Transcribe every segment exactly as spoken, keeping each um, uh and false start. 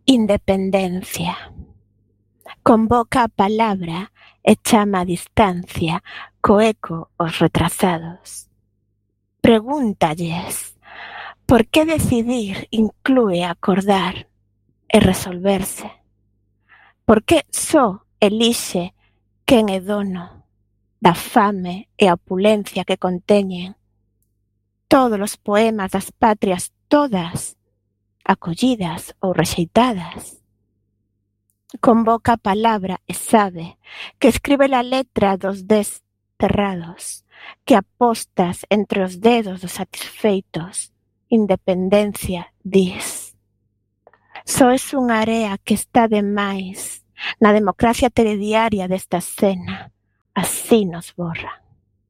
Independencia. Convoca a palabra e chama a distancia co eco os retrasados. Pregúntalles por que decidir inclúe acordar e resolverse. Por que só elixe quen é dono da fame e a opulencia que conteñen todos os poemas das patrias todas, acollidas ou rexeitadas. Convoca a palabra e sabe que escribe a letra dos desterrados, que apostas entre os dedos dos satisfeitos. Independencia, dis. Sois unha area que está de máis na democracia telediaria desta escena. Así nos borra.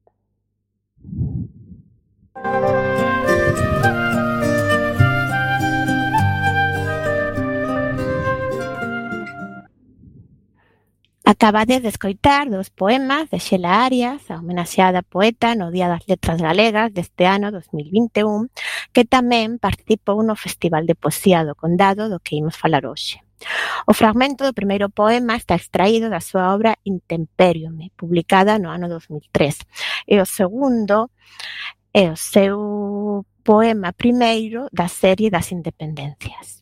Acabades de escoitar dos poemas de Xela Arias, a homenaxeada poeta no Día das Letras Galegas deste ano dos mil vinte e un, que tamén participou no Festival de Poesía do Condado do que imos falar hoxe. O fragmento do primeiro poema está extraído da súa obra Intemperium, publicada no ano dos mil tres, e o segundo é o seu poema primeiro da serie das independencias.